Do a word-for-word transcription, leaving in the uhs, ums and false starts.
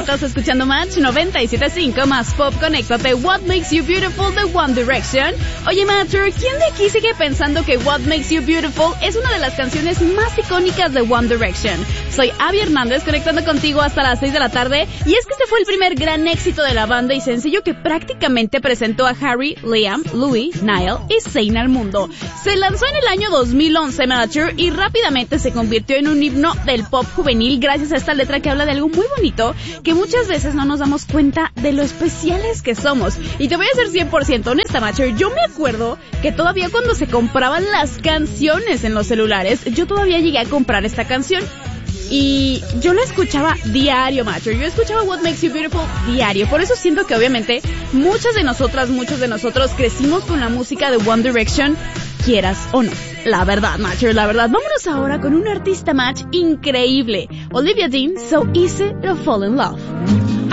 Estás escuchando Match noventa y siete punto cinco más pop. Conéctate. What Makes You Beautiful de One Direction. Oye, Matcher, ¿quién de aquí sigue pensando que What Makes You Beautiful es una de las canciones más icónicas de One Direction? Soy Abby Hernández, conectando contigo hasta las seis de la tarde. Y es que este fue el primer gran éxito de la banda y sencillo que prácticamente presentó a Harry, Liam, Louis, Niall y Zayn al mundo. Se lanzó en el año dos mil once, Matcher, y rápidamente se convirtió en un himno del pop juvenil gracias a esta letra que habla de algo muy bonito que muchas veces no nos damos cuenta de lo especiales que somos. Y te voy a ser cien por ciento honesta, Matcher, yo me acuerdo que todavía cuando se compraban las canciones en los celulares, yo todavía llegué a comprar esta canción y yo la escuchaba diario, Matcher. Yo escuchaba What Makes You Beautiful diario. Por eso siento que obviamente muchas de nosotras, muchos de nosotros crecimos con la música de One Direction, quieras o no. La verdad, Matcher, la verdad. Vámonos ahora con un artista, Match, increíble. Olivia Dean, So Easy to Fall in Love.